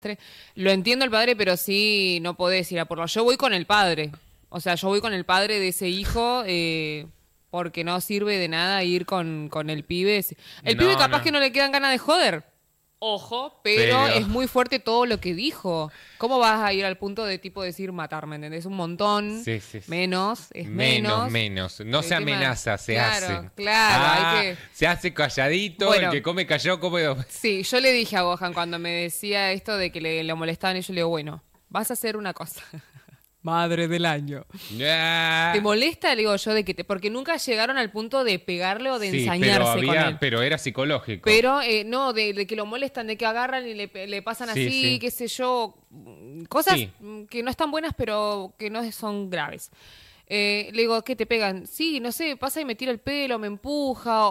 Lo entiendo el padre, pero sí no podés ir a por lo. Yo voy con el padre. O sea, yo voy con el padre de ese hijo, porque no sirve de nada ir con el pibe. El pibe No, capaz no. que no le quedan ganas de joder. Ojo, pero Pero es muy fuerte todo lo que dijo. ¿Cómo vas a ir al punto de tipo decir matarme? ¿Entendés? Un montón, sí, sí, sí. menos, es menos. Menos. No El se tema- amenaza, se claro, hace. Claro, hay que... Se hace calladito, Bueno. el que come callado come dos veces. Sí, yo le dije a Gohan cuando me decía esto de que lo molestaban y yo le digo, bueno, vas a hacer una cosa. Madre del año. Ah. ¿Te molesta? Le digo yo de que porque nunca llegaron al punto de pegarle o de Sí, ensañarse con él. pero era psicológico. Pero no, de que lo molestan, de que agarran y le pasan Sí, así, sí. qué sé yo, cosas Sí. Que no están buenas, pero que no son graves. Le digo, ¿qué te pegan? Sí, no sé, pasa y me tira el pelo, me empuja,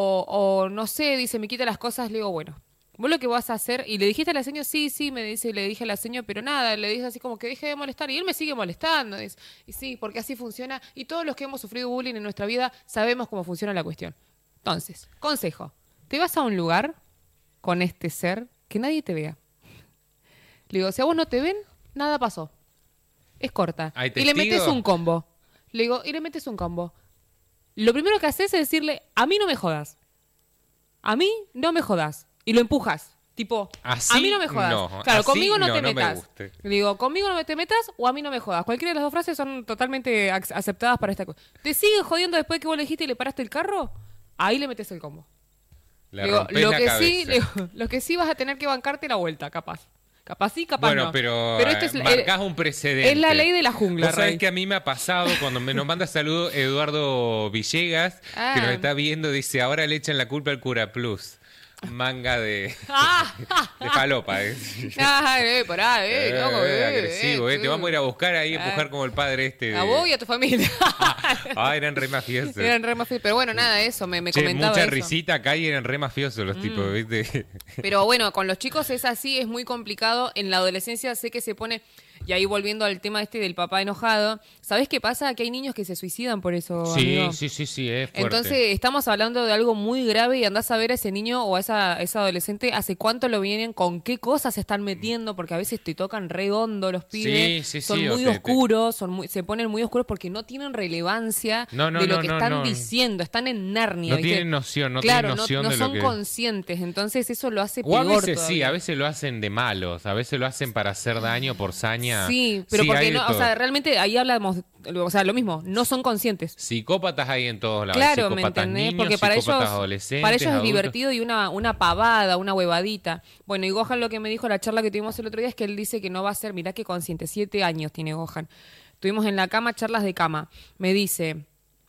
o no sé, dice, me quita las cosas. Le digo, bueno, vos lo que vas a hacer, y le dijiste a la señora, sí, sí, me dice, le dije a la señora, pero nada, le dije así como que deje de molestar, y él me sigue molestando, dice, y sí, porque así funciona, y todos los que hemos sufrido bullying en nuestra vida sabemos cómo funciona la cuestión. Entonces, consejo, te vas a un lugar con este ser que nadie te vea. Le digo, si a vos no te ven, nada pasó. Es corta. ¿Hay Y le metes testigos? un combo. Le digo, y le metes un combo. Lo primero que haces es decirle, a mí no me jodas. A mí no me jodas. Y lo empujas. Tipo, Así a mí no me jodas. no, Claro, así conmigo no te no me metas. guste. Le digo, conmigo no te metas o a mí no me jodas. Cualquiera de las dos frases son totalmente aceptadas para esta cosa. ¿Te sigue jodiendo después que vos le dijiste y le paraste el carro? Ahí le metes el combo. Le Le digo, rompés lo la que cabeza. sí, le digo, lo que sí vas a tener que bancarte la vuelta, capaz. Capaz sí, capaz Bueno, no. pero, esto es marcás un precedente. es la ley de la jungla, Vos sabés Rey. que a mí me ha pasado cuando nos manda saludos Eduardo Villegas, Ah. que nos está viendo, dice, ahora le echan la culpa al Cura Plus. Manga de falopa, ¿eh? Pará, loco, agresivo, te vamos a ir a buscar ahí, a empujar como el padre este. A vos y a tu familia. Eran re mafiosos. Eran re mafiosos. Pero bueno, nada, eso, me Che, comentaba mucha eso. risita acá y eran re mafiosos los tipos, ¿viste? Pero bueno, con los chicos es así, es muy complicado. En la adolescencia sé que se pone... Y ahí volviendo al tema este del papá enojado, ¿sabés qué pasa? Que hay niños que se suicidan por eso, amigo. Sí, es fuerte. Entonces estamos hablando de algo muy grave y andás a ver a ese niño o a esa adolescente hace cuánto lo vienen, con qué cosas se están metiendo, porque a veces te tocan re hondo los pibes, Sí, son sí, muy o oscuros, se ponen muy oscuros porque no tienen relevancia No, de lo que están no. diciendo, están en Narnia. No ¿viste? tienen noción, no claro, tienen noción no de lo son que... conscientes, entonces eso lo hace O a peor veces sí, todavía. a veces lo hacen de malos, a veces lo hacen para hacer daño por saña. Sí, pero Sí, porque hay de no, o todo. sea, realmente ahí hablamos, o sea, lo mismo, no son conscientes. Psicópatas hay en todos lados. Claro, ¿me Psicópatas entendés? niños, Porque para ellos, psicópatas adolescentes, para ellos es adultos. divertido y una pavada, una huevadita. Bueno, y Gohan lo que me dijo en la charla que tuvimos el otro día es que él dice que no va a ser, mirá qué consciente, 7 años tiene Gohan. Tuvimos en la cama charlas de cama. Me dice,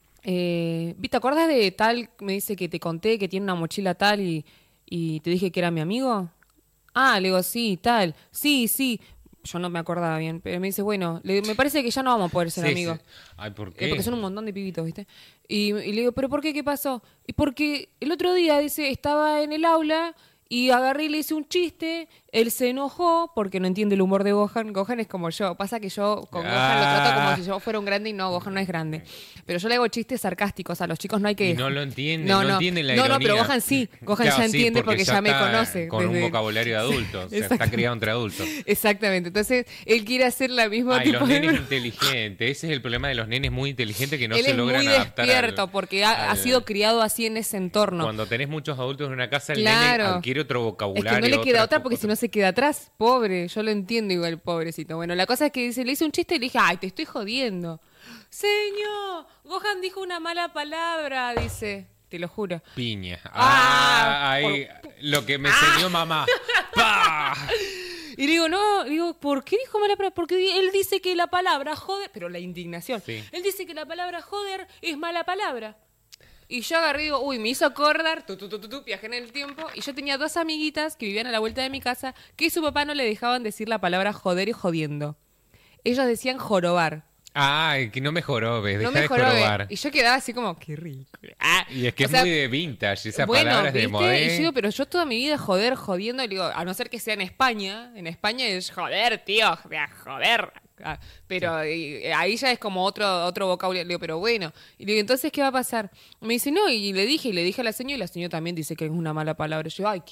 ¿te acordás de tal? Me dice que te conté que tiene una mochila tal y te dije que era mi amigo. Ah, le digo, sí, tal. Sí, sí. Yo no me acordaba bien, pero me dice, bueno, me parece que ya no vamos a poder ser Sí, amigos. sí. Ay, ¿por qué? Porque son un montón de pibitos, ¿viste? Y le digo, ¿pero por qué? ¿Qué pasó? Y porque el otro día, dice, estaba en el aula y agarré y le hice un chiste, él se enojó porque no entiende el humor de Gohan. Gohan es como yo. Pasa que yo con Gohan lo trato como si yo fuera un grande y no, Gohan no es grande. Pero yo le hago chistes sarcásticos, a los chicos no hay que... Y no lo entienden, no entienden la ironía. No, pero Gohan sí. Gohan Claro, ya sí, entiende porque ya me está conoce. con un desde- vocabulario de adulto, o sea, está Exacto. criado entre adultos. Exactamente. Entonces, él quiere hacer la misma Ay, tipo los de... nenes inteligentes, ese es el problema de los nenes muy inteligentes que no él se es logran muy adaptar despierto porque ha al- sido criado así en ese entorno. Cuando tenés muchos adultos en una casa, el Claro. nene adquiere otro Es vocabulario. que no le queda otra porque si no se queda atrás. Pobre, yo lo entiendo igual, pobrecito. Bueno, la cosa es que dice, le hice un chiste y le dije, ay, te estoy jodiendo. Señor, Gohan dijo una mala palabra, dice. Te lo juro. Piña. Ah, Ahí, lo que me enseñó mamá. ¡Pah! Y le digo, no, digo, ¿por qué dijo mala palabra? Porque él dice que la palabra joder, pero la indignación. Sí. Él dice que la palabra joder es mala palabra. Y yo agarré y digo, uy, me hizo acordar, viajé en el tiempo, y yo tenía 2 amiguitas que vivían a la vuelta de mi casa, que su papá no le dejaban decir la palabra joder y jodiendo. Ellos decían jorobar. Ay, que no mejoró, ves. No Deja me de jorobé. jorobar. Y yo quedaba así como, qué rico. Ah, Y es que o es sea, muy de vintage, esa bueno, palabra es de ¿viste? modé. Y yo digo, pero yo toda mi vida joder, jodiendo, y digo, a no ser que sea en España es joder, tío, joder. Ah, pero ahí ya es como otro vocabulario. Le digo, pero bueno. Y le digo, entonces, ¿qué va a pasar? Me dice, no, y le dije a la señora, y la señora también dice que es una mala palabra. Y yo, ay,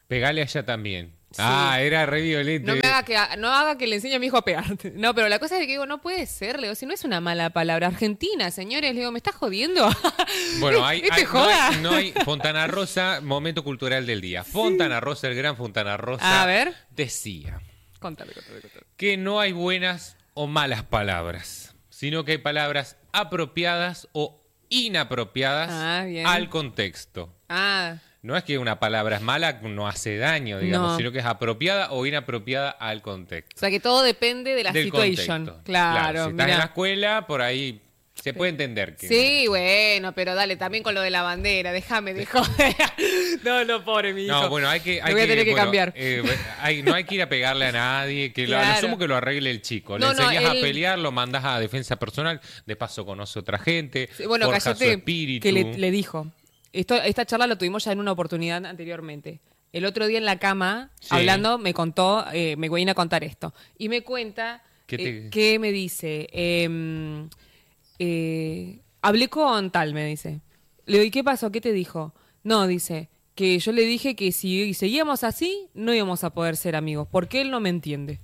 Pegale a ella también. Sí. Era re violento. No haga que le enseñe a mi hijo a pegarte. No, pero la cosa es que digo, no puede ser, le digo, si no es una mala palabra. Argentina, señores, le digo, ¿me estás jodiendo? Bueno, no no hay Fontana Rosa, momento cultural del día. Fontana Rosa, el gran Fontana Rosa, A ver. decía Contale. que no hay buenas o malas palabras, sino que hay palabras apropiadas o inapropiadas bien. al contexto. No es que una palabra es mala, no hace daño, digamos, sino que es apropiada o inapropiada al contexto. O sea, que todo depende de la Del situation. contexto. Claro, si estás en la escuela, por ahí se puede entender que... Sí, bueno, pero dale, también con lo de la bandera, déjame de joder. No, pobre mi hijo. No, bueno, hay que... Lo voy a tener que cambiar. No hay que ir a pegarle a nadie, que lo sumo que lo arregle el chico. Le enseñas a pelear, lo mandas a defensa personal, de paso conoce a otra gente, bueno, forja su cállate, espíritu. que le dijo. Esta charla la tuvimos ya en una oportunidad anteriormente. El otro día en la cama, hablando, me contó, me voy a contar esto. Y me cuenta que me dice, hablé con tal, me dice. Le digo, ¿y qué pasó? ¿Qué te dijo? No, dice, que yo le dije que si seguíamos así, no íbamos a poder ser amigos, porque él no me entiende.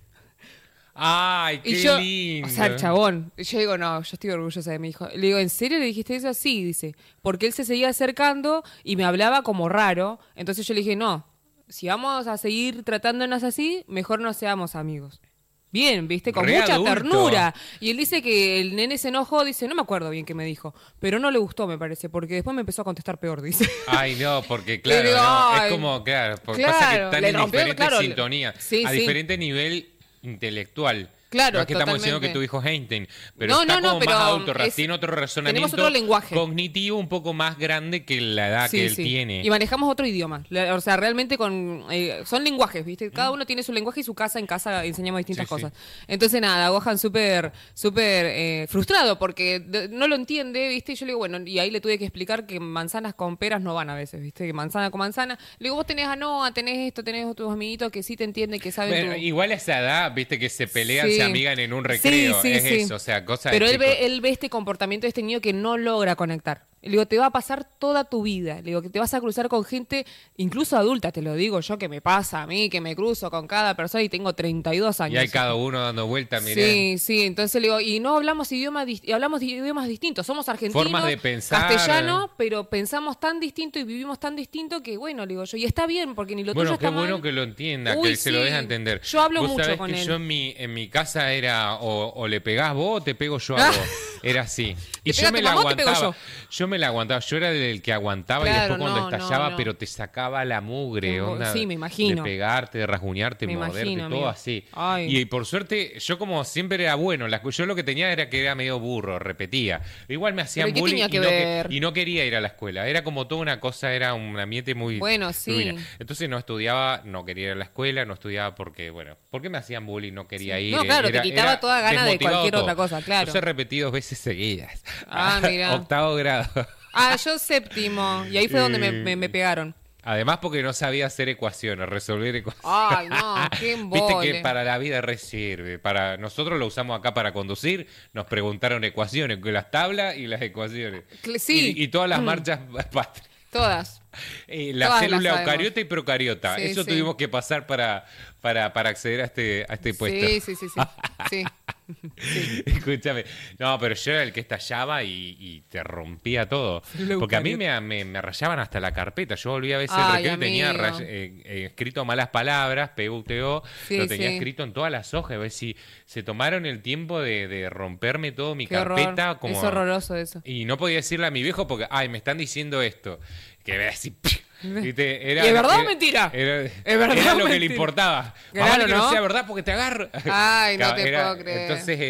¡Ay, qué lindo! O sea, el chabón. Yo digo, no, yo estoy orgullosa de mi hijo. Le digo, ¿en serio le dijiste eso? Sí, dice. Porque él se seguía acercando y me hablaba como raro. Entonces yo le dije, no, si vamos a seguir tratándonos así, mejor no seamos amigos. Bien, ¿viste? Con mucha adulto. ternura. Y él dice que el nene se enojó, dice, no me acuerdo bien qué me dijo, pero no le gustó, me parece, porque después me empezó a contestar peor, dice. Ay, no, porque claro, digo, es como, pasa que están en diferente sintonía, a diferente nivel intelectual. Claro, no es que estamos diciendo que tu hijo es Einstein, pero está como más adulto, tiene otro razonamiento tenemos otro lenguaje cognitivo un poco más grande que la edad que él tiene. Y manejamos otro idioma. O sea, realmente son lenguajes, ¿viste? Cada uno tiene su lenguaje y en casa enseñamos distintas cosas. Entonces, nada, Gohan súper frustrado porque no lo entiende, ¿viste? Y yo le digo, bueno, y ahí le tuve que explicar que manzanas con peras no van a veces, ¿viste? Que manzana con manzana. Le digo, vos tenés a Noah, tenés esto, tenés otros amiguitos que sí te entienden, que saben. Bueno, igual a esa edad, ¿viste? Que se pelean, se amigan en un recreo, eso, o sea, cosas. Pero él ve este comportamiento de este niño que no logra conectar. Le digo, te va a pasar toda tu vida. Le digo, que te vas a cruzar con gente, incluso adulta, te lo digo yo, que me pasa a mí, que me cruzo con cada persona y tengo 32 años. Y hay cada uno dando vueltas, mirá. Sí, entonces le digo, y no hablamos hablamos de idiomas distintos, somos argentinos, formas de pensar, castellano, pero pensamos tan distinto y vivimos tan distinto que, bueno, le digo yo, y está bien, porque ni lo tuyo está mal. Bueno, qué bueno que lo entienda, que se lo deja entender. Yo hablo mucho con él. Yo en mi casa era, o le pegás vos o te pego yo a vos. Era así. Y yo me la aguantaba. Yo era del que aguantaba, y después cuando estallaba, pero te sacaba la mugre, onda. Sí, me imagino. De pegarte, de rasguñarte, morderte, todo así. Y por suerte, yo como siempre era bueno, yo lo que tenía era que era medio burro, repetía. Igual me hacían bullying y no quería ir a la escuela. Era como toda una cosa, era un ambiente muy... Bueno, sí. Entonces no estudiaba, no quería ir a la escuela, no estudiaba porque me hacían bullying, no quería ir. No, claro, te quitaba toda gana de cualquier otra cosa, claro. Entonces repetí 2 veces seguidas. Mira. 8º grado. Yo 7º. Y ahí fue donde me pegaron. Además porque no sabía hacer ecuaciones, resolver ecuaciones. Ay, no, qué embole. Viste que para la vida sirve. Nosotros lo usamos acá para conducir. Nos preguntaron ecuaciones, las tablas y las ecuaciones. Sí. Y todas las marchas patrias. Todas. La célula eucariota y procariota. Eso tuvimos que pasar para acceder a este puesto. Sí. Escúchame. No, pero yo era el que estallaba y te rompía todo. Porque a mí me rayaban hasta la carpeta. Yo volvía a veces el recreo y tenía escrito malas palabras, PUTO, lo tenía escrito en todas las hojas. A ver si se tomaron el tiempo de romperme todo mi carpeta. Como... Es horroroso eso. Y no podía decirle a mi viejo porque, me están diciendo esto. Que ve así... ¿Viste? ¿Y es verdad o mentira? Era lo que le importaba. Claro, que no sea verdad porque te agarro. Ay, no te puedo creer. Entonces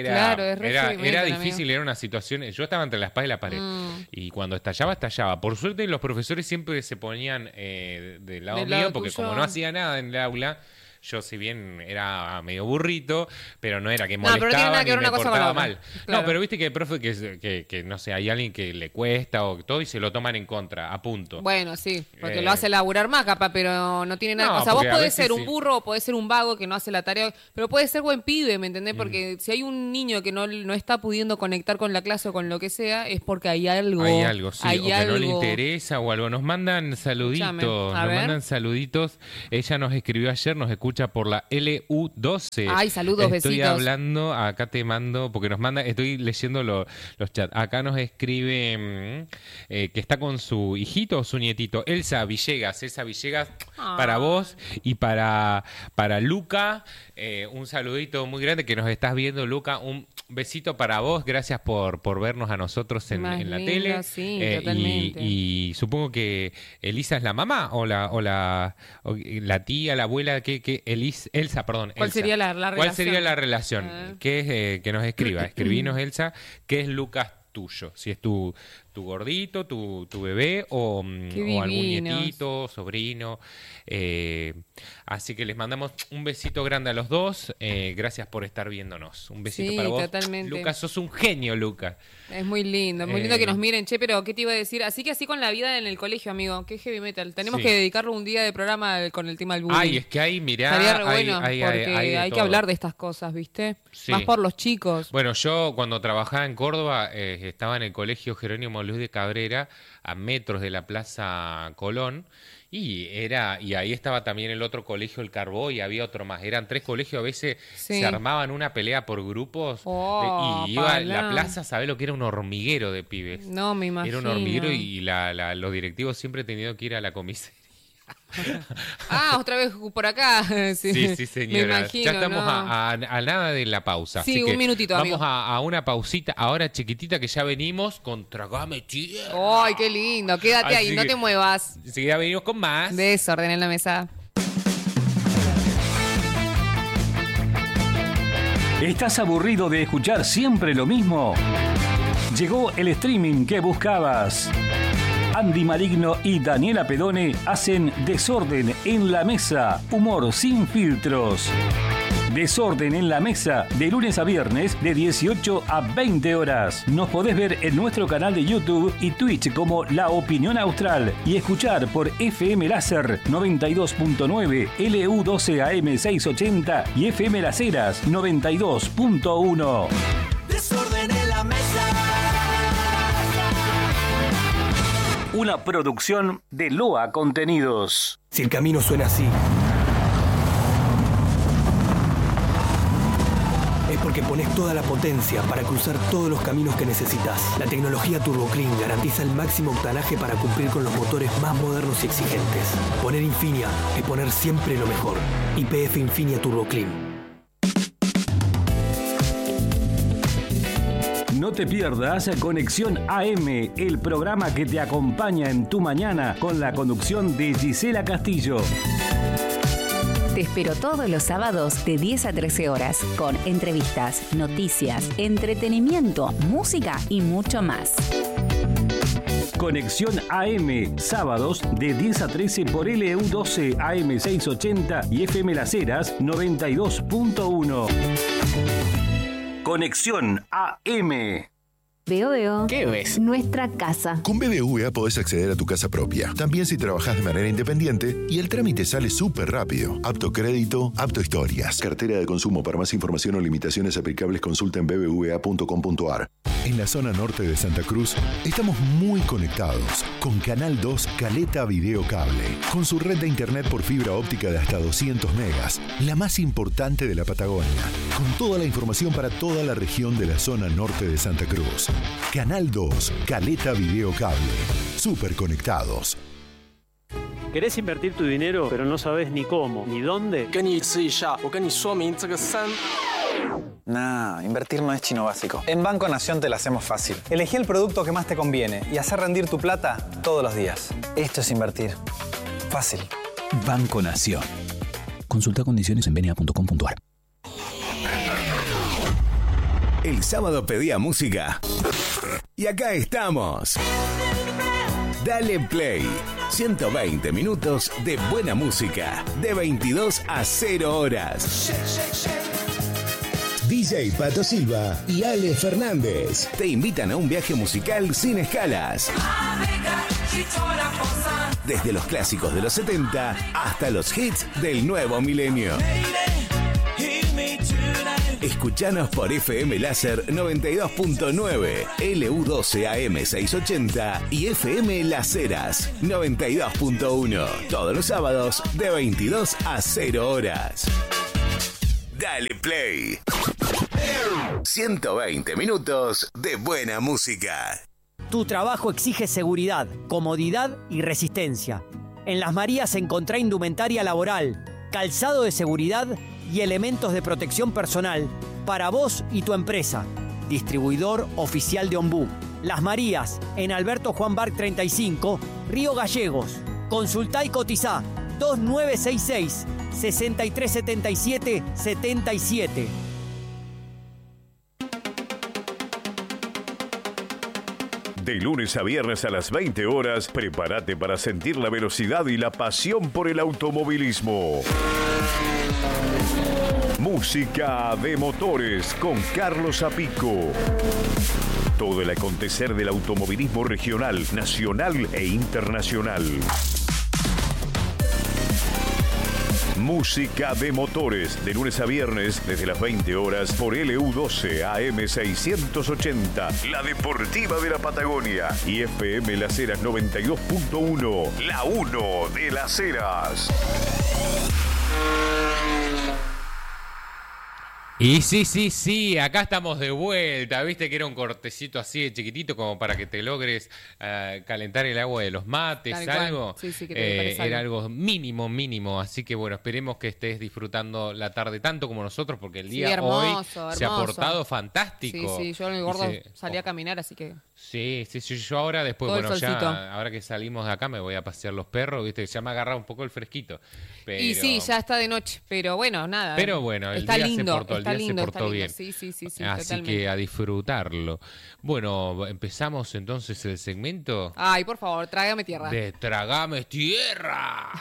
era difícil, era una situación. Yo estaba entre la espada y la pared. Y cuando estallaba. Por suerte, los profesores siempre se ponían del lado mío, porque como no hacía nada en el aula, yo si bien era medio burrito, pero no era que molestaba pero no tiene nada que ni ver me una cosa portaba con la otra. mal. Claro. No, pero viste que el profe que no sé, hay alguien que le cuesta o todo y se lo toman en contra, a punto. Bueno, sí, porque lo hace laburar más, capaz, pero no tiene nada. O sea, vos podés ser un burro o podés ser un vago que no hace la tarea, pero podés ser buen pibe, ¿me entendés? Porque si hay un niño que no está pudiendo conectar con la clase o con lo que sea, es porque hay algo. Hay algo, sí, hay o que algo. no le interesa o algo. Nos mandan saluditos, mandan saluditos. Ella nos escribió ayer, nos escucha por la LU12. Ay, saludos, Estoy besitos. hablando, acá te mando, porque nos manda, estoy leyendo los chats. Acá nos escribe que está con su hijito o su nietito, Elsa Villegas, para vos y para Luca, un saludito muy grande que nos estás viendo, Luca, un besito para vos, gracias por vernos a nosotros en la tele. Sí, totalmente. Y supongo que Elisa es la mamá o la tía, la abuela, Elsa, perdón. ¿Cuál sería la relación? ¿Cuál sería la relación? Que nos escriba, escribinos Elsa, ¿qué es Lucas tuyo? Si es tu gordito, tu bebé o algún nietito, sobrino. Así que les mandamos un besito grande a los dos. Gracias por estar viéndonos. Un besito para vos. Totalmente. Lucas, sos un genio, Lucas. Es muy lindo que nos miren. Che, pero ¿qué te iba a decir? Así con la vida en el colegio, amigo. Qué heavy metal. Tenemos que dedicarle un día de programa con el tema del bullying. Ay, es que ahí, mirá. Estaría re bueno, porque hay que hablar de estas cosas, ¿viste? Sí. Más por los chicos. Bueno, yo cuando trabajaba en Córdoba, estaba en el colegio Jerónimo Luis de Cabrera, a metros de la Plaza Colón, y ahí estaba también el otro colegio, el Carbó, y había otro más. Eran 3 colegios, a veces se armaban una pelea por grupos, y iba la plaza, ¿sabés lo que era? Un hormiguero de pibes. No, me imagino. Era un hormiguero y los directivos siempre tenían que ir a la comisaría. Otra vez por acá. Sí, señora. Me imagino, ya estamos a nada de la pausa. Sí, así un que minutito, vamos amigo. a una pausita ahora chiquitita que ya venimos con Tragame Tierra. ¡Ay, qué lindo! Quédate ahí, no te muevas. Enseguida venimos con más. Desorden en la mesa. ¿Estás aburrido de escuchar siempre lo mismo? Llegó el streaming que buscabas. Andy Maligno y Daniela Pedone hacen Desorden en la Mesa, humor sin filtros. Desorden en la Mesa, de lunes a viernes, de 18 a 20 horas. Nos podés ver en nuestro canal de YouTube y Twitch como La Opinión Austral y escuchar por FM Láser 92.9, LU12 AM 680 y FM Las Heras 92.1. Desorden en la mesa. Una producción de Loa Contenidos. Si el camino suena así, es porque pones toda la potencia para cruzar todos los caminos que necesitas. La tecnología Turbo Clean garantiza el máximo octanaje para cumplir con los motores más modernos y exigentes. Poner Infinia es poner siempre lo mejor. YPF Infinia Turbo Clean. No te pierdas Conexión AM, el programa que te acompaña en tu mañana con la conducción de Gisela Castillo. Te espero todos los sábados de 10 a 13 horas con entrevistas, noticias, entretenimiento, música y mucho más. Conexión AM, sábados de 10 a 13 por LU12 AM 680 y FM Las Heras 92.1. Conexión AM. Veo. ¿Qué ves? Nuestra casa. Con BBVA podés acceder a tu casa propia, también si trabajás de manera independiente, y el trámite sale súper rápido. Apto crédito, apto historias. Cartera de consumo. Para más información o limitaciones aplicables, consulta en bbva.com.ar. En la zona norte de Santa Cruz, estamos muy conectados con Canal 2 Caleta Video Cable, con su red de internet por fibra óptica de hasta 200 megas, la más importante de la Patagonia, con toda la información para toda la región de la zona norte de Santa Cruz. Canal 2, Caleta Video Cable. Súper conectados. ¿Querés invertir tu dinero, pero no sabes ni cómo, ni dónde? Nah, invertir no es chino básico. En Banco Nación te la hacemos fácil. Elegí el producto que más te conviene y hacer rendir tu plata todos los días. Esto es invertir. Fácil. Banco Nación. Consulta condiciones en bna.com.ar. El sábado pedía música. Y acá estamos. Dale play. 120 minutos de buena música, de 22 a 0 horas. DJ Pato Silva y Ale Fernández te invitan a un viaje musical sin escalas. Desde los clásicos de los 70 hasta los hits del nuevo milenio. Escuchanos por FM Láser 92.9, LU12 AM 680 y FM Las Heras 92.1. Todos los sábados de 22 a 0 horas. Dale play. 120 minutos de buena música. Tu trabajo exige seguridad, comodidad y resistencia. En Las Marías encontrá indumentaria laboral, calzado de seguridad y elementos de protección personal para vos y tu empresa. Distribuidor oficial de Ombú. Las Marías, en Alberto Juan Barc 35, Río Gallegos. Consultá y cotizá 2966 6377 77. De lunes a viernes a las 20 horas, prepárate para sentir la velocidad y la pasión por el automovilismo. Música de motores con Carlos Apico. Todo el acontecer del automovilismo regional, nacional e internacional. Música de motores, de lunes a viernes, desde las 20 horas, por LU12 AM 680, la deportiva de la Patagonia, y FM Las Heras 92.1, la 1 de Las Heras. Y sí, acá estamos de vuelta. Viste que era un cortecito así de chiquitito como para que te logres calentar el agua de los mates, algo. Sí, que te era algo mínimo. Así que bueno, esperemos que estés disfrutando la tarde tanto como nosotros, porque el día hermoso, hoy se ha portado fantástico. Sí, yo en el gordo salí a caminar, así que... Sí, yo ahora después, todo ya ahora que salimos de acá me voy a pasear los perros, viste, ya me ha agarrado un poco el fresquito. Pero... Y sí, ya está de noche, pero bueno, nada. Pero bueno, el está día lindo, se portó, el día se portó bien. Sí, Así totalmente. que a disfrutarlo. Bueno, empezamos entonces el segmento. Ay, por favor, trágame tierra. De Tragame Tierra.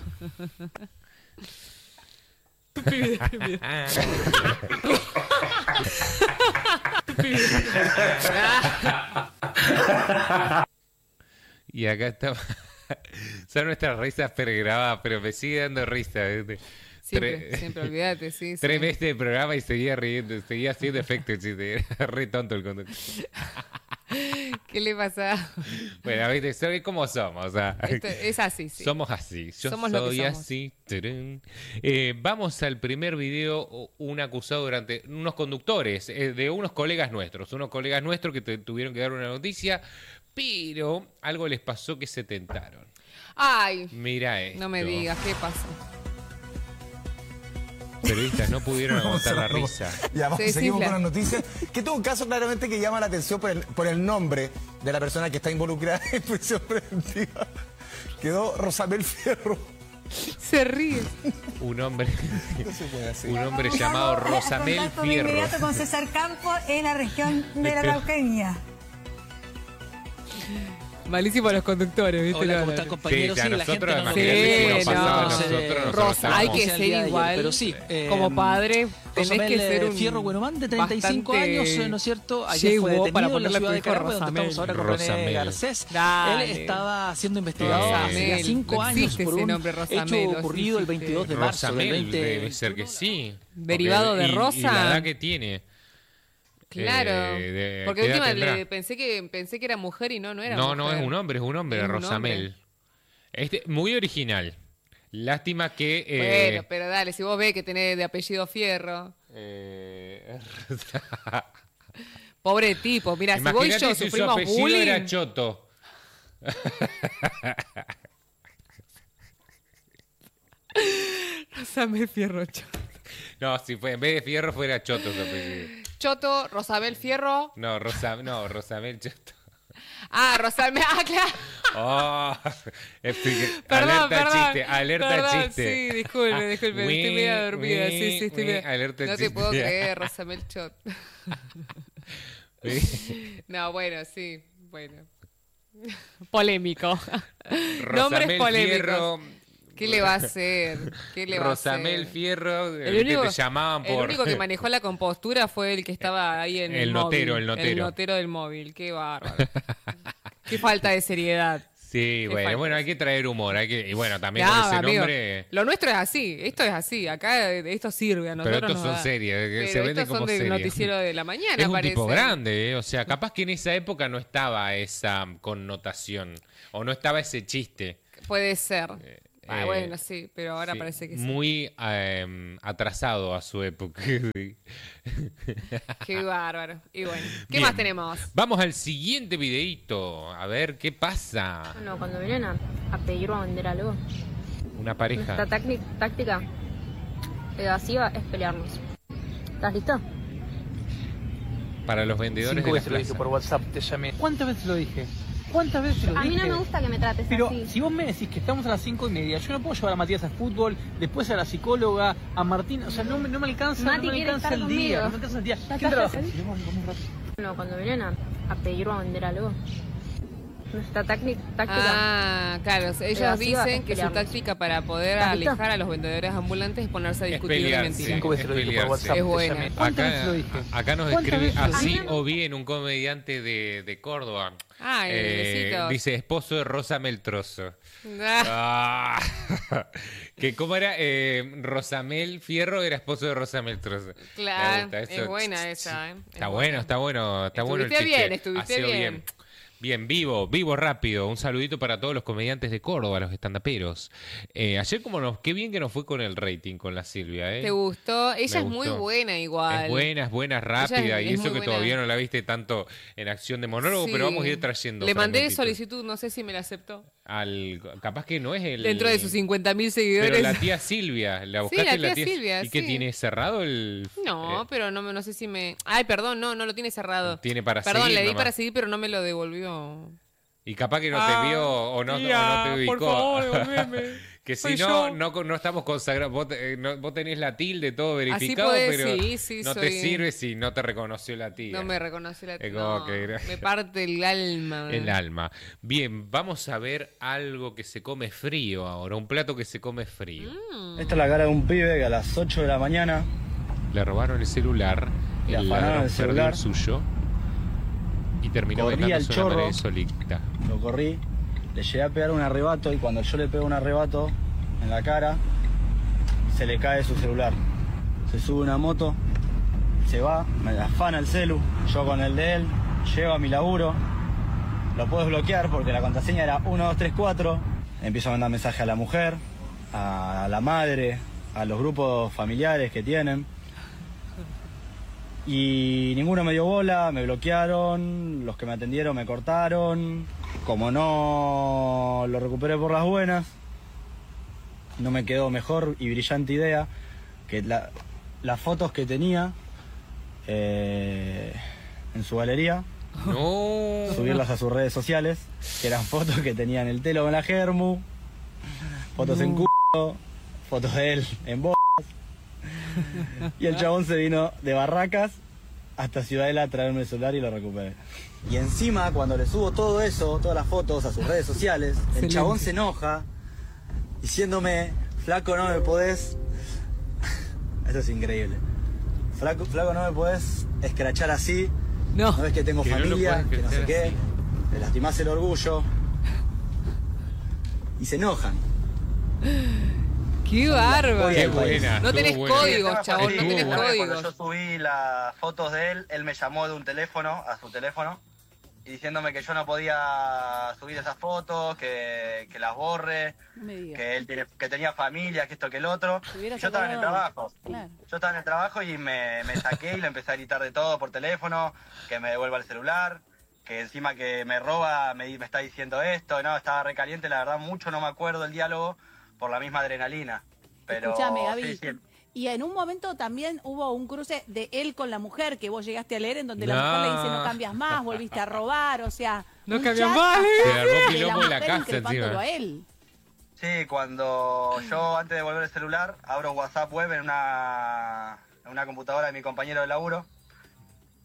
Y acá está. Son nuestras risas pregrabadas, pero me sigue dando risa. Siempre, olvídate, sí. 3 meses de programa y seguía riendo, seguía haciendo efectos. Era re tonto el conductor. ¿Qué le pasa? Bueno, viste, soy como somos. O sea, es así, sí. Somos así. Yo somos soy así. Vamos al primer video. Un acusado durante unos conductores de unos colegas nuestros que tuvieron que dar una noticia, pero algo les pasó que se tentaron. Ay, mira esto. No me digas, ¿qué pasó? Periodistas no pudieron aguantar la risa. Ya, seguimos con las noticias. Que tuvo un caso claramente que llama la atención por el nombre de la persona que está involucrada en prisión preventiva. Quedó Rosamel Fierro. Se ríe. Un hombre llamado Rosamel Fierro. Inmediato con César Campos en la región de la Araucanía. Malísimo los conductores, ¿viste? Hola, ¿cómo están, compañeros? Sí, a nosotros Rosa, hay que ser igual. Pero sí, como padre, tenés que ser un Fierro Buenomán, de 35 años, ¿no es cierto? Ayer fue detenido en la ciudad de Caracas, donde estamos ahora con René Garcés. Él estaba siendo investigado hace 5 años por un hecho ocurrido el 22 de marzo del 2020. Debe ser que sí. Derivado de Rosa. Y la edad que tiene. Claro, porque última pensé que era mujer y no era mujer. No, es un hombre, Rosamel. Muy original. Lástima que... Bueno, pero dale, si vos ves que tenés de apellido Fierro. Pobre tipo, mira, si vos y yo sufrimos bullying... Su apellido era Choto. Rosamel Fierro Choto. No, si fue, en vez de Fierro fuera Choto su apellido. Choto, Rosamel Fierro. No, Rosamel Choto. Ah, Rosamel, claro. Oh, alerta chiste. Sí, disculpe, estoy medio dormida. Sí, estoy medio... Alerta no chiste. te puedo creer, Rosamel Choto. No, bueno, sí, bueno. Polémico. Nombres polémicos. Fierro. ¿Qué le va a hacer? Rosamel Fierro, que te llamaban por... El único que manejó la compostura fue el que estaba ahí en el notero, móvil. El notero del móvil. Qué bárbaro. Qué falta de seriedad. Sí, bueno, hay que traer humor. Y bueno, también con ese nombre... Lo nuestro es así. Esto es así. Acá esto sirve a nosotros. Pero estos son series. Se venden como series. Estos son del noticiero de la mañana, es un parece. tipo grande, O sea, capaz que en esa época no estaba esa connotación. O no estaba ese chiste. Puede ser. Bueno, sí, pero ahora parece que sí. Muy atrasado a su época. Qué bárbaro. Y bueno, ¿qué más tenemos? Vamos al siguiente videíto. A ver qué pasa. Bueno, cuando vienen a pedir o a vender algo, una pareja. Nuestra táctica evasiva es pelearnos. ¿Estás listo? Para los vendedores 5 de la veces lo dije por WhatsApp, te llamé. ¿Cuántas veces lo dije? ¿Cuántas veces lo dije? A mí no me gusta que me trates pero así. Pero si vos me decís que estamos a las 5:30, yo no puedo llevar a Matías al fútbol, después a la psicóloga, a Martín, o sea, no me alcanza, Mati no me alcanza el día, no me alcanza el día. ¿Quién trabaja? Bueno, cuando vienen a pedir o a vender algo, nuestra táctica... claro, ellos dicen que su táctica para poder alejar a los vendedores ambulantes es ponerse a discutir de mentiras. 5 veces lo dije por WhatsApp. Es buena. Acá nos escribe así o bien un comediante de Córdoba. Dice esposo de Rosa Meltroso. Que cómo era Rosamel Fierro era esposo de Rosa Meltroso. Claro, es buena esa. Está bueno el chiste. Estuviste bien. Bien, vivo rápido. Un saludito para todos los comediantes de Córdoba, los estandaperos. Ayer qué bien que nos fue con el rating con la Silvia, ¿Te gustó? Ella es muy buena igual. Es buena, rápida. Y eso que todavía no la viste tanto en acción de monólogo, pero vamos a ir trayendo. Le mandé solicitud, no sé si me la aceptó. Capaz que no es el... Dentro de sus 50.000 seguidores. Pero la tía Silvia, la buscaste la tía Silvia, ¿Y qué tiene cerrado el...? No, pero no sé si me... Ay, perdón, no lo tiene cerrado. Tiene para seguir. Perdón, le di nomás. para seguir, pero no me lo devolvió. Y capaz que no te vio o no te ubicó. Por favor, devolveme. Que si no estamos consagrados. Vos tenés la tilde, todo verificado, pero no te sirve si no te reconoció la tía. No me reconoció la tía. Me parte el alma. El alma. Bien, vamos a ver algo que se come frío ahora. Un plato que se come frío. Esta es la cara de un pibe que a las 8 de la mañana le robaron el celular. Le afanaron el celular. El suyo. Y terminó corría el chorro, solita. Lo corrí, le llegué a pegar un arrebato y cuando yo le pego un arrebato en la cara, se le cae su celular. Se sube una moto, se va, me afana el celu, yo con el de él, llego a mi laburo, lo puedo desbloquear porque la contraseña era 1234, empiezo a mandar mensaje a la mujer, a la madre, a los grupos familiares que tienen. Y ninguno me dio bola, me bloquearon, los que me atendieron me cortaron. Como no lo recuperé por las buenas, no me quedó mejor y brillante idea que las fotos que tenía en su galería, subirlas a sus redes sociales, que eran fotos que tenía en el telo con la germu, fotos en culo, fotos de él en bolas. Y el chabón se vino de Barracas hasta Ciudadela a traerme el celular y lo recuperé. Y encima, cuando le subo todo eso, todas las fotos a sus redes sociales, el chabón se enoja diciéndome, flaco, no me podés... Esto es increíble. Flaco, no me podés escrachar así. No ves que tengo familia, que no sé qué. Le lastimás el orgullo. Y se enojan. ¡Qué bárbaro! Qué buena. No tenés códigos, chabón, no tenés códigos. Cuando yo subí las fotos de él me llamó de un teléfono a su teléfono y diciéndome que yo no podía subir esas fotos, que las borre, que él que tenía familia, que esto, que el otro. Yo estaba en el trabajo. Claro. Yo estaba en el trabajo y me saqué y le empecé a gritar de todo por teléfono, que me devuelva el celular, que encima que me roba me está diciendo esto. No, estaba recaliente, la verdad, mucho no me acuerdo el diálogo por la misma adrenalina. Pero escúchame, Gaby. Sí. Y en un momento también hubo un cruce de él con la mujer que vos llegaste a leer, en donde la mujer le dice no cambias más, volviste a robar, o sea... No cambias más, Se armó quilombo en la casa encima. A él. Sí, cuando yo antes de volver el celular abro WhatsApp web en una computadora de mi compañero de laburo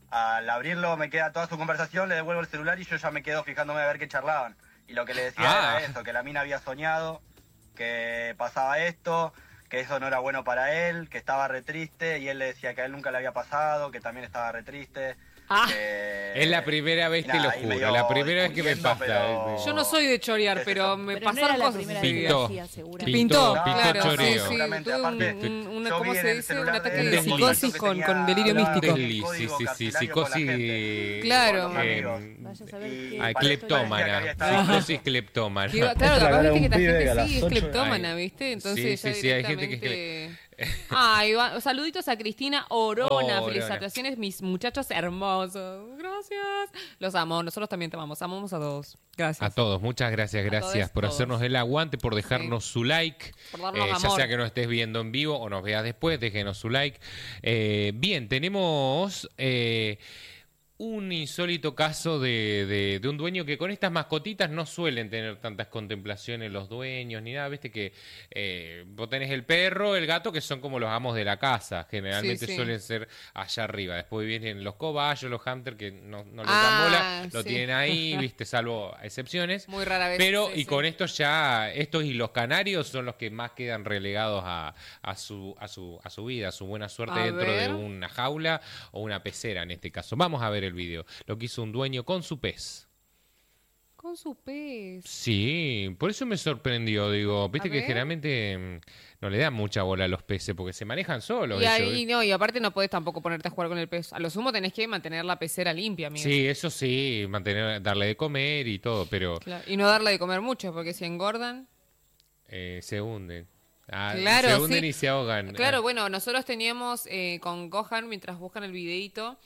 al abrirlo me queda toda su conversación, le devuelvo el celular y yo ya me quedo fijándome a ver qué charlaban. Y lo que le decía era eso, que la mina había soñado, que pasaba esto, que eso no era bueno para él, que estaba re triste, y él le decía que a él nunca le había pasado, que también estaba re triste. Es la primera vez, te lo juro, la primera vez que me pasa. Yo no soy de chorear, pero me pasaron cosas. Pintó, claro, choreo. sí, tuve ¿cómo se dice? Un ataque de psicosis con delirio místico. Sí, psicosis. Claro. Cleptómana. Psicosis cleptómana. Claro, capaz viste que esta gente sí es cleptómana, ¿viste? Entonces sí, hay gente que saluditos a Cristina Orona. Felicitaciones, mis muchachos hermosos. Gracias. Los amo. Nosotros también te amamos. Amamos a todos. Gracias. A todos. Muchas gracias. Gracias por hacernos el aguante, por dejarnos su like. Por darnos amor. Ya sea que nos estés viendo en vivo o nos veas después, déjenos su like. Bien, tenemos... un insólito caso de un dueño que con estas mascotitas no suelen tener tantas contemplaciones los dueños ni nada. Viste que vos tenés el perro, el gato, que son como los amos de la casa. Generalmente suelen ser allá arriba. Después vienen los cobayos, los hamsters, que no les dan bola. Lo tienen ahí, viste, salvo excepciones. Muy rara vez. Pero, y con estos ya, estos y los canarios son los que más quedan relegados a su vida, a su buena suerte dentro de una jaula o una pecera en este caso. Vamos a ver el video. Lo que hizo un dueño con su pez. Con su pez. Sí, por eso me sorprendió. Digo, viste que generalmente no le dan mucha bola a los peces porque se manejan solos. Y aparte no podés tampoco ponerte a jugar con el pez. A lo sumo tenés que mantener la pecera limpia, amigo. Sí, eso sí, darle de comer y todo, pero... Claro. Y no darle de comer mucho, porque si engordan... se hunden. Claro, se hunden y se ahogan. Claro, bueno, nosotros teníamos con Gohan, mientras buscan el videíto,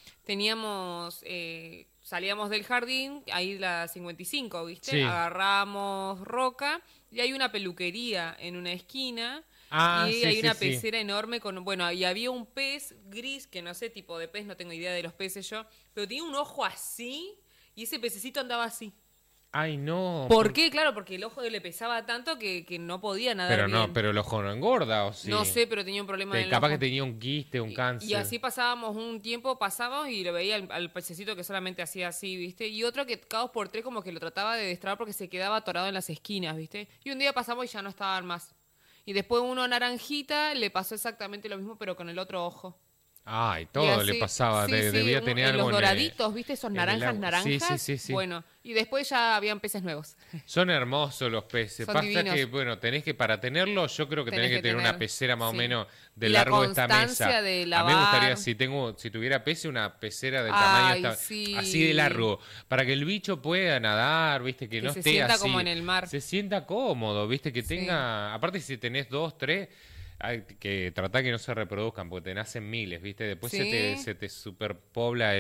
salíamos del jardín, ahí la 55, ¿viste? Sí. Agarramos roca y hay una peluquería en una esquina y hay una pecera enorme y había un pez gris, que no sé tipo de pez, no tengo idea de los peces yo, pero tenía un ojo así y ese pececito andaba así. Ay, no. ¿Por qué? Claro, porque el ojo le pesaba tanto que no podía nadar bien. Pero el ojo no engorda, ¿o sí? No sé, pero tenía un problema en el capaz ojo. que tenía un quiste, un cáncer. Y así pasábamos un tiempo, y lo veía al pececito que solamente hacía así, ¿viste? Y otro que cada 2 por 3 como que lo trataba de destrabar porque se quedaba atorado en las esquinas, ¿viste? Y un día pasamos y ya no estaban más. Y después uno naranjita le pasó exactamente lo mismo, pero con el otro ojo. Ay, todo le pasaba, debía tener algo los doraditos, ¿viste? Esos naranjas. Sí. Bueno, y después ya habían peces nuevos. Son hermosos los peces. Son Pasa divinos. Que, para tenerlo, yo creo que tenés que tener una pecera más o menos de largo de esta mesa. De lavar. A mí me gustaría, si tuviera peces, una pecera del tamaño así de largo, para que el bicho pueda nadar, ¿viste? Que no esté así. Se sienta como en el mar. Se sienta cómodo, ¿viste? Que tenga, aparte si tenés 2, 3... Hay que tratar que no se reproduzcan porque te nacen miles, ¿viste? Después se te superpobla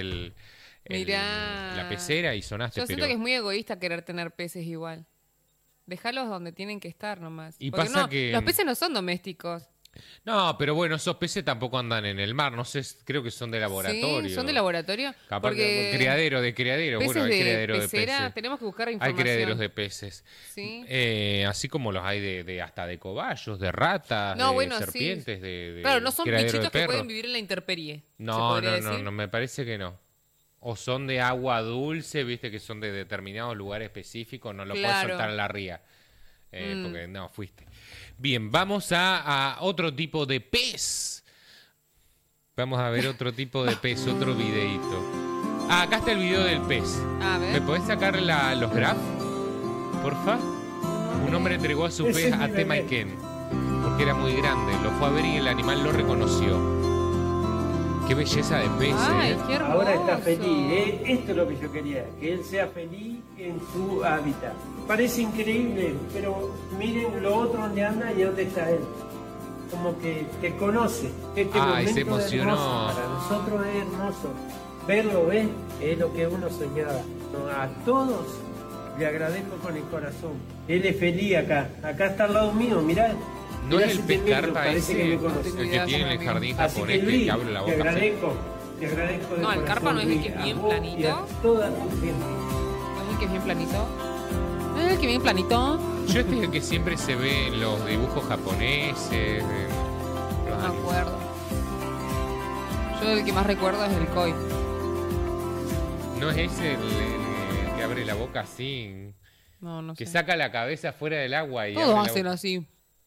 la pecera y sonaste. Yo siento que es muy egoísta querer tener peces igual. Dejarlos donde tienen que estar nomás. Y porque pasa que los peces no son domésticos. No, pero bueno, esos peces tampoco andan en el mar, no sé, creo que son de laboratorio. Sí, son de laboratorio. Capaz que criadero, bueno, hay criadero de peces. Tenemos que buscar información. Hay criaderos de peces. Sí. Así como los hay hasta de cobayos, de ratas, de serpientes, de claro, no son bichitos que perros. pueden vivir en la intemperie. No, me parece que no. O son de agua dulce, viste, que son de determinados lugares específicos, no lo puedes soltar en la ría. Porque no, fuiste. Bien, vamos a otro tipo de pez. Vamos a ver otro tipo de pez, otro videito. Acá está el video del pez. A ver. ¿Me podés sacar los grafs? Porfa. Un hombre entregó a su pez a Temaiken porque era muy grande. Lo fue a ver y el animal lo reconoció. Qué belleza de pez. Ay, qué hermoso. Ahora está feliz. Esto es lo que yo quería, que él sea feliz en su hábitat. Parece increíble, pero miren lo otro donde anda y dónde está él. Como que te conoce. Este momento se emocionó. Es hermoso. Para nosotros es hermoso. Verlo, ¿ves? Es lo que uno soñaba. A todos le agradezco con el corazón. Él es feliz acá. Acá está al lado mío, mirá. No es el pez carpa ese, el que tiene en el jardín japonés que abre la boca. Te agradezco no, el carpa no es el que es bien planito. Toda tu gente. ¿No es el que es bien planito? ¿No es el que es bien planito? Yo este es el que siempre se ve en los dibujos japoneses. No me acuerdo. Yo el que más recuerdo es el koi. ¿No es ese el que abre la boca así? No que sé. saca la cabeza fuera del agua y todos hacen así.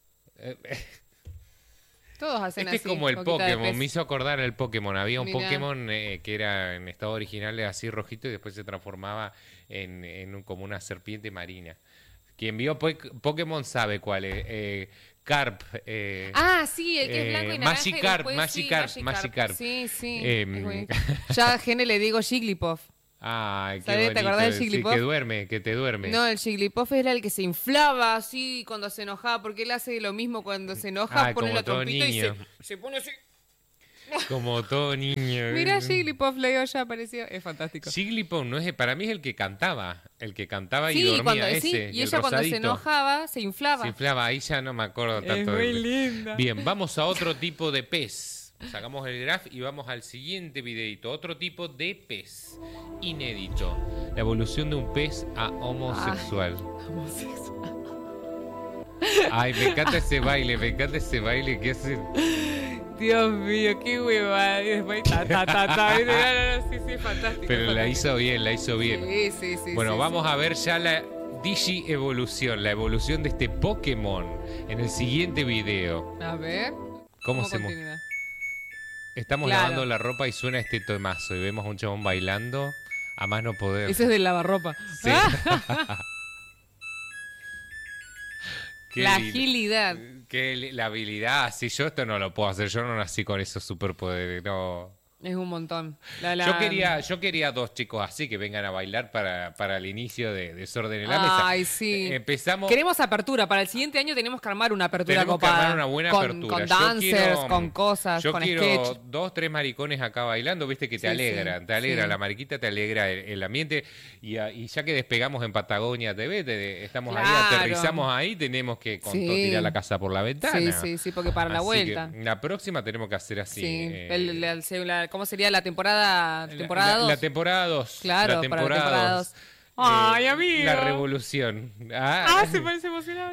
Todos hacen este así. Es como el Pokémon, me hizo acordar el Pokémon. Había un Pokémon que era en estado original así rojito y después se transformaba en como una serpiente marina. Quien vio Pokémon sabe cuál es. Carp. Sí, el que es blanco y naranja. Magikarp. Sí. Ya a Gene le digo Jigglypuff. Ay, qué bonito. ¿Te acordás del Jigglypuff? Sí, que te duerme. No, el Jigglypuff era el que se inflaba así cuando se enojaba, porque él hace lo mismo cuando se enoja, pone la trompita y se pone así. Como todo niño. Mira, Jigglypuff, le digo, ya apareció. Es fantástico. Jigglypuff no es, para mí es el que cantaba y dormía ese. Y ella cuando se enojaba se inflaba. Se inflaba, ahí ya no me acuerdo tanto. Es muy linda. Bien, vamos a otro tipo de pez. Sacamos el graph y vamos al siguiente videito. Otro tipo de pez inédito. La evolución de un pez a homosexual. Ay, me encanta ese baile que hacen. Dios mío, qué hueva. Y después sí, fantástico. Pero la hizo bien. Sí. Bueno, vamos a ver ya la Digi-evolución, la evolución de este Pokémon en el siguiente video. A ver. ¿Cómo se mueve? Estamos lavando la ropa y suena este temazo y vemos a un chabón bailando a más no poder. Ese es del lavarropa. Sí. La agilidad. La habilidad. Sí, yo esto no lo puedo hacer. Yo no nací con esos superpoderes. No. Es un montón. Yo quería dos chicos así que vengan a bailar para el inicio de Desorden en la Mesa. Ay, sí. Empezamos. Queremos apertura. Para el siguiente año tenemos que armar una apertura copada. Que armar una buena apertura. Con dancers, con cosas, yo con quiero sketch. 2, 3 maricones acá bailando, viste que te alegra. La mariquita te alegra el ambiente. Y ya que despegamos en Patagonia TV, estamos ahí, aterrizamos ahí, tenemos que tirar la casa por la ventana. Sí, porque para la vuelta. La próxima tenemos que hacer así. Sí. ¿Cómo sería la temporada 2? La temporada 2. Claro, para la temporada 2. Ay, amigo. La revolución. Se parece emocionado.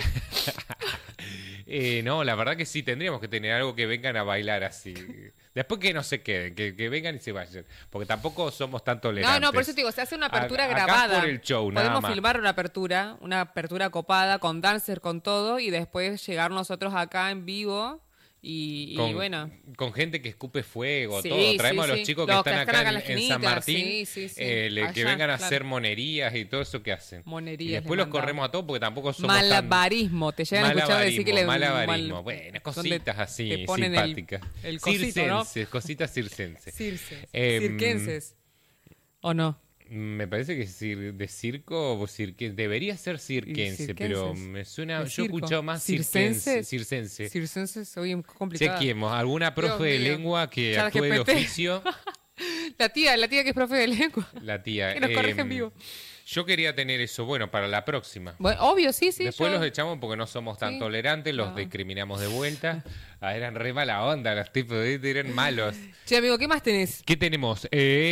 No, la verdad que sí, tendríamos que tener algo que vengan a bailar así. Después que no se queden, que vengan y se vayan. Porque tampoco somos tan tolerantes. No, por eso te digo, se hace una apertura grabada. Acá por el show, podemos filmar una apertura copada, con dancer, con todo, y después llegar nosotros acá en vivo. Y bueno. Con gente que escupe fuego, todo. Traemos a los chicos que están acá en San Martín, que vengan a hacer monerías y todo eso que hacen. Monerías. Y después los corremos a todos porque tampoco somos malabarismo. Te llegan a escuchar decir que malabarismo. Bueno, cositas así, simpáticas. El cosito, circenses, ¿no? Cositas circenses. Circenses. ¿O no? Me parece que de circo o debería ser cirquense, pero me suena. Yo he escuchado más circense. Circense, soy complicado. Chequemos, alguna profe de lengua que actúe de oficio. La tía que es profe de lengua. La tía. Que nos corrige en vivo. Yo quería tener eso, bueno, para la próxima. Bueno, obvio, sí. Después los echamos porque no somos tan tolerantes, los discriminamos de vuelta. Eran re mala onda, los tipos eran malos. Che, amigo, ¿qué más tenés? ¿Qué tenemos?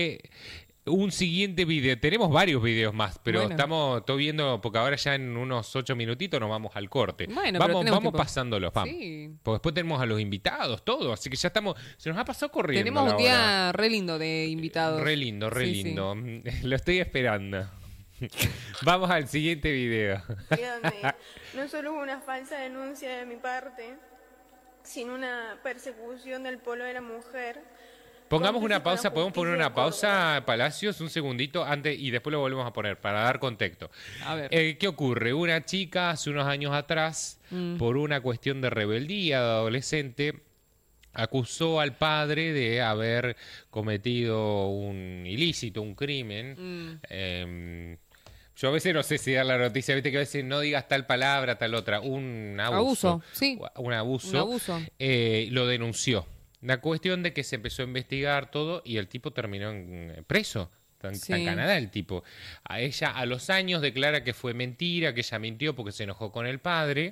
Un siguiente video. Tenemos varios videos más, pero estamos viendo, porque ahora ya en unos 8 minutitos nos vamos al corte. Bueno, vamos pasándolos, vamos. Sí. Porque después tenemos a los invitados, todo. Así que ya estamos. Se nos ha pasado corriendo. Tenemos un día re lindo de invitados. Re lindo. Lo estoy esperando. Vamos al siguiente video. Dígame, no solo hubo una falsa denuncia de mi parte, sino una persecución del polo de la mujer. Pongamos una pausa, podemos poner una pausa, Palacios, un segundito antes y después lo volvemos a poner para dar contexto. A ver. ¿Qué ocurre? Una chica hace unos años atrás, por una cuestión de rebeldía de adolescente, acusó al padre de haber cometido un ilícito, un crimen. Yo a veces no sé si dar la noticia, viste que a veces no digas tal palabra, tal otra. Un abuso. Sí. Un abuso. Lo denunció. La cuestión de que se empezó a investigar todo y el tipo terminó preso. Está en Canadá el tipo. A ella a los años declara que fue mentira, que ella mintió porque se enojó con el padre.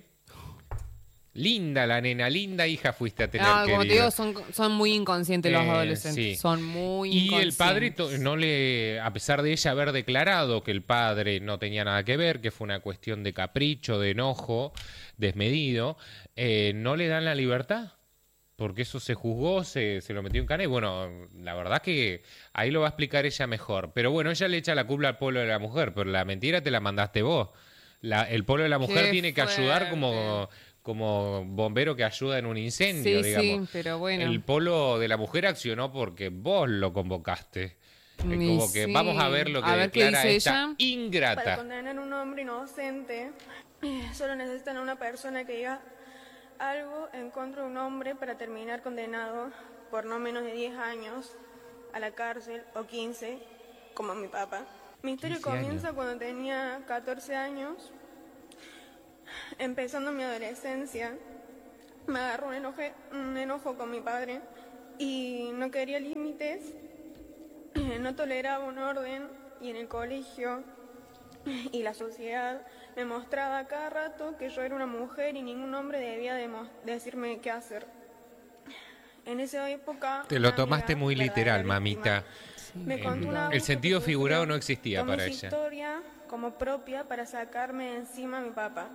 Linda la nena, linda hija fuiste a tener. Como te digo, son muy inconscientes los adolescentes. Sí. Son muy inconscientes. Y el padre, a pesar de ella haber declarado que el padre no tenía nada que ver, que fue una cuestión de capricho, de enojo, desmedido, no le dan la libertad. Porque eso se juzgó, se lo metió en cana y bueno, la verdad que ahí lo va a explicar ella mejor. Pero bueno, ella le echa la culpa al pueblo de la mujer, pero la mentira te la mandaste vos. El pueblo de la mujer tiene que ayudar como bombero que ayuda en un incendio, digamos. Sí, pero bueno. El polo de la mujer accionó porque vos lo convocaste. Como que vamos a ver lo que declara esta ingrata. Para condenar a un hombre inocente, solo necesitan a una persona que diga algo en contra de un hombre para terminar condenado por no menos de 10 años a la cárcel o 15, como mi papá. Mi historia comienza cuando tenía 14 años, empezando mi adolescencia. Me agarró un enojo con mi padre y no quería límites, no toleraba un orden y en el colegio y la sociedad me mostraba a cada rato que yo era una mujer y ningún hombre debía decirme qué hacer. En esa época... Te lo tomaste muy literal, mamita. El sentido figurado no existía para ella. Historia como propia para sacarme de encima a mi papá.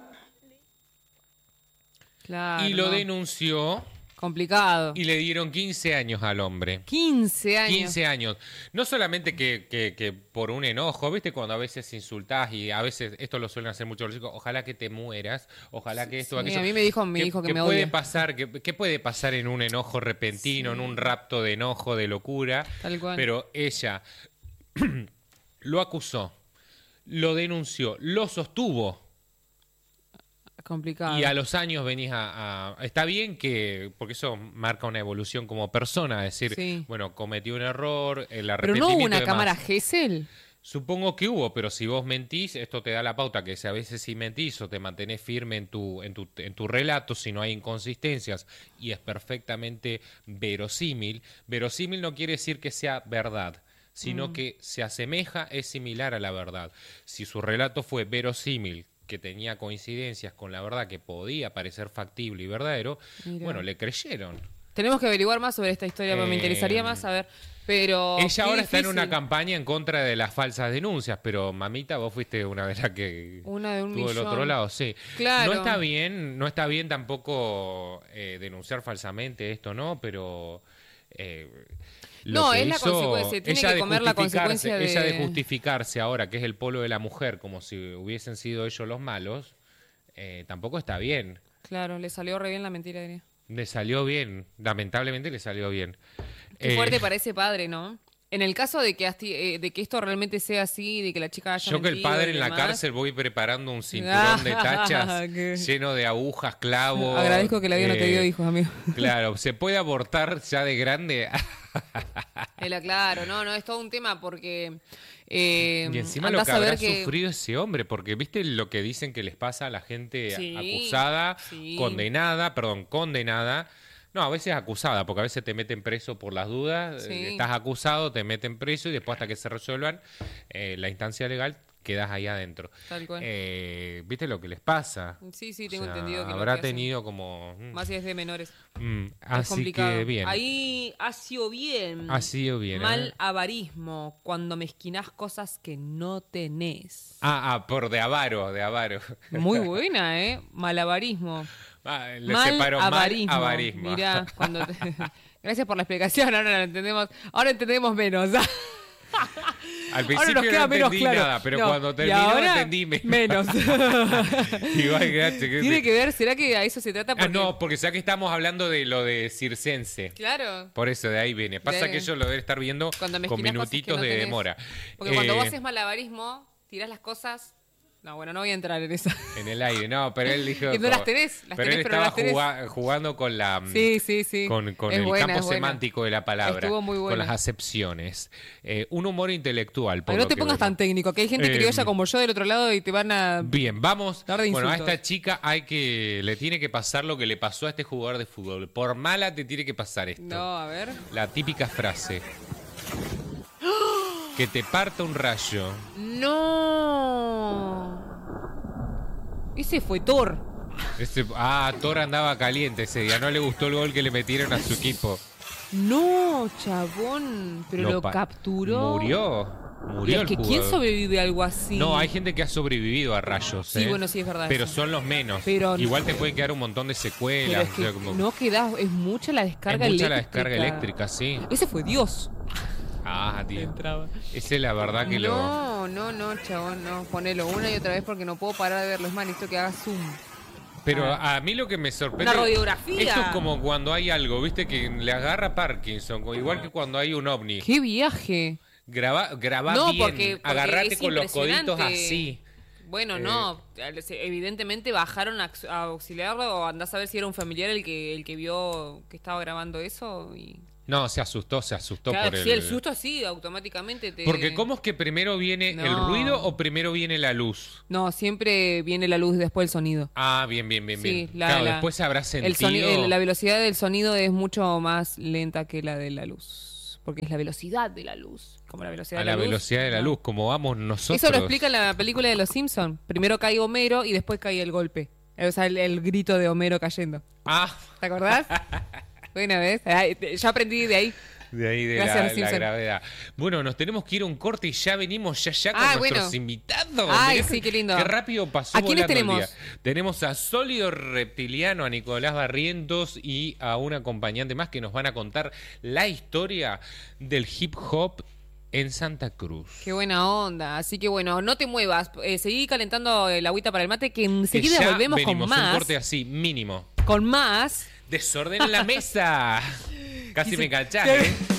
Claro, y lo denunció. Complicado. Y le dieron 15 años al hombre. 15 años. 15 años. No solamente que por un enojo, ¿viste? Cuando a veces insultás y a veces esto lo suelen hacer muchos los chicos, ojalá que te mueras, ojalá que esto, aquello. A mí me dijo mi hijo que me puede odia. pasar, ¿Qué puede pasar en un enojo repentino, en un rapto de enojo, de locura? Tal cual. Pero ella lo acusó, lo denunció, lo sostuvo. Complicado. Y a los años venís está bien porque eso marca una evolución como persona, es decir, bueno, cometí un error, el arrepentimiento. ¿Pero no hubo una cámara Gesell? Supongo que hubo, pero si vos mentís, esto te da la pauta que si a veces si mentís o te mantenés firme en tu relato, si no hay inconsistencias y es perfectamente verosímil. Verosímil no quiere decir que sea verdad, sino que se asemeja, es similar a la verdad. Si su relato fue verosímil, que tenía coincidencias con la verdad, que podía parecer factible y verdadero, bueno, le creyeron. Tenemos que averiguar más sobre esta historia, porque me interesaría más saber, pero... Ella ahora está en una campaña en contra de las falsas denuncias, pero mamita, vos fuiste una de las que estuvo del otro lado, sí. Claro. No está bien tampoco denunciar falsamente esto, ¿no? Pero... no, es la consecuencia, tiene que comer la consecuencia de... Ella de justificarse ahora, que es el polo de la mujer, como si hubiesen sido ellos los malos, tampoco está bien. Claro, le salió re bien la mentira, diría. Le salió bien, lamentablemente le salió bien. Qué fuerte para ese padre, ¿no? En el caso de que esto realmente sea así, de que la chica haya Yo que el padre en la cárcel voy preparando un cinturón de tachas lleno de agujas, clavos. Agradezco que la vida no te dio hijos, amigo. Claro, ¿se puede abortar ya de grande? Claro, no, es todo un tema porque... y encima lo que habrá sufrido ese hombre, porque viste lo que dicen que les pasa a la gente acusada, condenada. No, a veces acusada, porque a veces te meten preso por las dudas, estás acusado, te meten preso y después hasta que se resuelvan la instancia legal quedas ahí adentro. Tal cual. ¿Viste lo que les pasa? Sí, tengo entendido que habrá tenido como... más si es de menores. Es así complicado. Que bien. Ahí ha sido bien. Mal avarismo, cuando mezquinás cosas que no tenés. Por de avaro. Muy buena, Malabarismo. Avarismo. Mirá, gracias por la explicación, ahora lo entendemos. Ahora entendemos menos. Al principio no entendí nada, pero cuando terminó entendí menos. Igual, gracias. Tiene que ver, ¿será que a eso se trata? No, porque ya que estamos hablando de lo de circense. Claro. Por eso, de ahí viene. Pasa que yo lo debe estar viendo con minutitos de demora. Porque cuando vos haces malabarismo, tirás las cosas... No, bueno, no voy a entrar en eso. En el aire, no, pero él dijo... no las tenés, pero él estaba jugando con la... Sí. Con el campo semántico de la palabra. Estuvo muy buena. Con las acepciones. Un humor intelectual. Pero no te pongas tan técnico, que hay gente criolla como yo del otro lado y te van a... Bien, vamos. Dar de insultos. Bueno, a esta chica le tiene que pasar lo que le pasó a este jugador de fútbol. Por mala te tiene que pasar esto. No, a ver. La típica frase. Que te parta un rayo. No. Ese fue Thor. Thor andaba caliente ese día. No le gustó el gol que le metieron a su equipo. No, chabón. Pero lo capturó. Murió. Murió ¿quién sobrevive a algo así? No, hay gente que ha sobrevivido a rayos. Sí, bueno, sí, es verdad. Pero eso. son los menos. Pero igual te puede quedar un montón de secuelas. Pero es que no queda, es mucha la descarga eléctrica. Es mucha la descarga eléctrica, sí. Ese fue Dios. Ah, tío. Esa es la verdad que No, chabón, no. Ponelo una y otra vez porque no puedo parar de verlo. Es más, necesito que hagas zoom. Pero a mí lo que me sorprende... Una radiografía. Esto es como cuando hay algo, ¿viste? Que le agarra Parkinson. Igual que cuando hay un ovni. ¡Qué viaje! Graba no, bien. Porque agarrate con los coditos así. Bueno, no. Evidentemente bajaron a auxiliarlo o andás a ver si era un familiar el que vio que estaba grabando eso y... No, se asustó claro, por el... Sí, el susto sí, automáticamente te... Porque ¿cómo es que primero viene el ruido o primero viene la luz? No, siempre viene la luz después el sonido. Ah, bien. Sí, claro, después habrá sentido... la velocidad del sonido es mucho más lenta que la de la luz. Porque es la velocidad de la luz. Como la velocidad de la luz. Velocidad de la luz, como vamos nosotros. Eso lo explica en la película de Los Simpsons. Primero cae Homero y después cae el golpe. O sea, el grito de Homero cayendo. Ah. ¿Te acordás? Buena vez. Yo aprendí de ahí. De ahí de la gravedad. Bueno, nos tenemos que ir a un corte y ya venimos ya con nuestros invitados. Ay, sí, qué lindo. Qué rápido pasó. ¿A quiénes tenemos? El día. Tenemos a Sólido Reptiliano, a Nicolás Barrientos y a un acompañante más que nos van a contar la historia del hip hop en Santa Cruz. Qué buena onda. Así que bueno, no te muevas. Seguí calentando el agüita para el mate que enseguida que volvemos con más. Un corte así, mínimo. Con más. Desorden en la mesa. Casi me cachás,